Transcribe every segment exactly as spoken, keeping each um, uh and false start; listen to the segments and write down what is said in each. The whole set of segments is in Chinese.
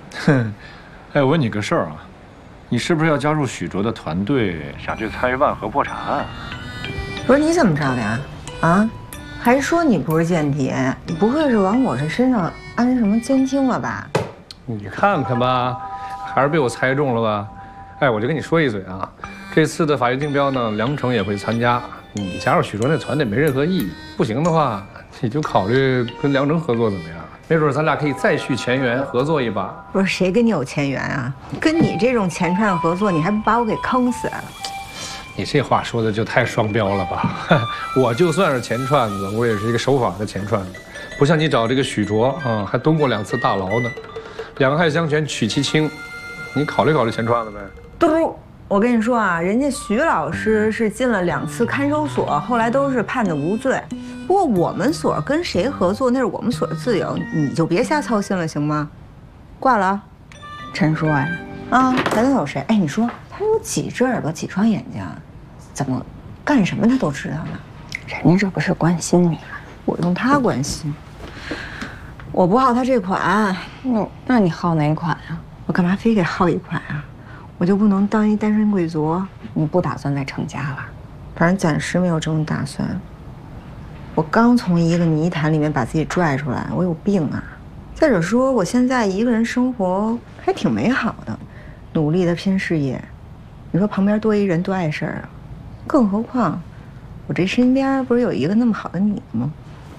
哼，哎，我问你个事儿啊，你是不是要加入许卓的团队，想去参与万和破产案？ 不是你怎么知道的呀？啊，还说你不是间谍，你不会是往我这身上安什么监听了吧？ 你看看吧，还是被我猜中了吧？哎，我就跟你说一嘴啊，这次的法院竞标呢，梁成也会参加。你加入许卓那团队没任何意义，不行的话，你就考虑跟梁成合作怎么样？没准咱俩可以再续前缘，合作一把。 不是谁跟你有前缘啊？跟你这种钱串合作，你还不把我给坑死？ 你这话说的就太双标了吧？我就算是钱串子，我也是一个守法的钱串子，不像你找这个许卓啊，还蹲过两次大牢呢。两害相权取其轻，你考虑考虑钱串子呗。 嘟，我跟你说啊，人家徐老师是进了两次看守所，后来都是判的无罪。不过我们所跟谁合作，那是我们所的自由，你就别瞎操心了，行吗？挂了啊，陈叔啊，啊，还能有谁？哎，你说他有几只耳朵，几双眼睛，怎么干什么他都知道呢？人家这不是关心你，我用他关心。我不好他这款， 那那你好哪款啊？ 我干嘛非给好一款啊？我就不能当一单身贵族？ 你不打算再成家了？ 反正暂时没有这种打算。我刚从一个泥潭里面把自己拽出来，我有病啊！再者说，我现在一个人生活还挺美好的，努力的拼事业。你说旁边多一人多碍事儿啊？更何况，我这身边不是有一个那么好的你吗？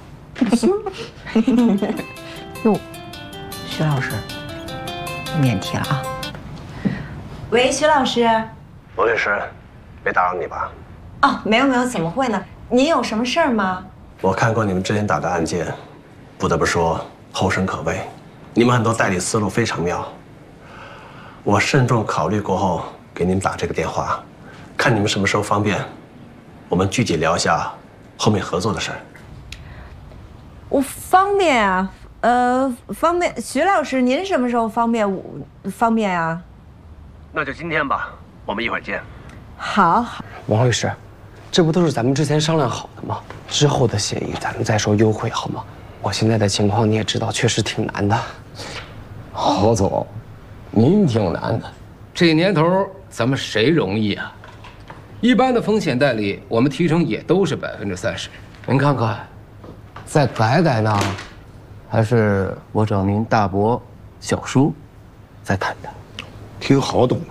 哟，徐老师，免提了啊。喂，徐老师。 罗律师，别打扰你吧。 哦，没有没有，怎么会呢？您有什么事儿吗？ 我看过你们之前打的案件，不得不说后生可畏，你们很多代理思路非常妙。我慎重考虑过后，给你们打这个电话，看你们什么时候方便，我们具体聊一下后面合作的事儿。 我方便啊，呃，方便。徐老师，您什么时候方便？我方便啊。 那就今天吧，我们一会儿见。 好，好。 王律师，这不都是咱们之前商量好的吗？之后的协议咱们再说优惠好吗？我现在的情况你也知道，确实挺难的。 郝总，您挺难的， 这年头咱们谁容易啊？一般的风险代理，我们提成也都是百分之三十。 您看看，再改改呢，还是我找您大伯、小叔再谈谈。 听郝董的。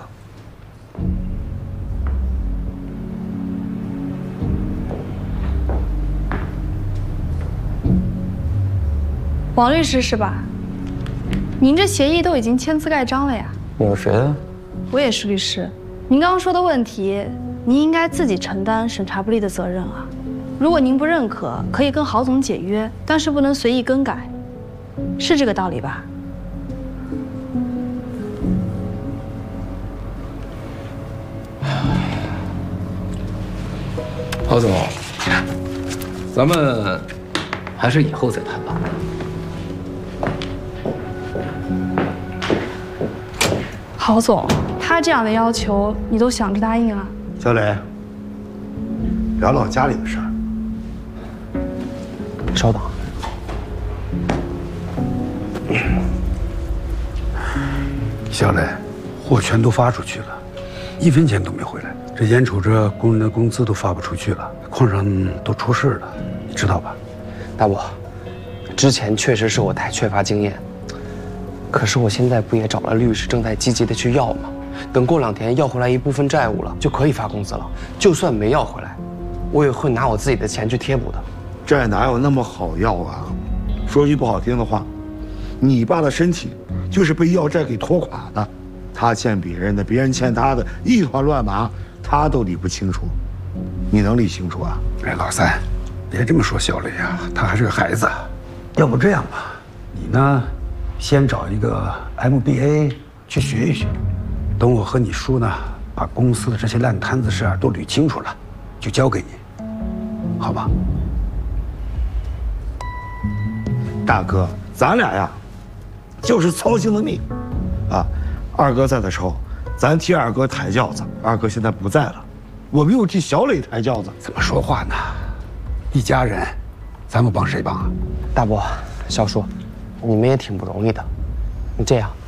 王律师是吧？您这协议都已经签字盖章了呀？ 你有谁啊？ 我也是律师。您刚刚说的问题，您应该自己承担审查不力的责任啊。如果您不认可，可以跟郝总解约，但是不能随意更改，是这个道理吧？ 郝总，咱们还是以后再谈吧。 郝总，他这样的要求你都想着答应啊？ 小磊，聊聊家里的事儿。 稍等。 小磊，货全都发出去了，一分钱都没回来。这眼瞅着工人的工资都发不出去了，矿上都出事了，你知道吧？ 大伯，之前确实是我太缺乏经验。可是我现在不也找了律师，正在积极的去要吗？等过两天要回来一部分债务了，就可以发工资了。就算没要回来，我也会拿我自己的钱去贴补的。 债哪有那么好要啊？说句不好听的话，你爸的身体就是被要债给拖垮的。他欠别人的，别人欠他的，一团乱麻，他都理不清楚。你能理清楚啊？哎，老三，别这么说小磊啊，他还是个孩子。要不这样吧，你呢？先找一个 M B A 去学一学，等我和你叔呢把公司的这些烂摊子事儿都捋清楚了，就交给你，好吧？大哥，咱俩呀，就是操心了命，啊，二哥在的时候，咱替二哥抬轿子，二哥现在不在了，我们又替小磊抬轿子，怎么说话呢？一家人，咱们帮谁帮啊？ 大伯、小叔。你们也挺不容易的，你这样，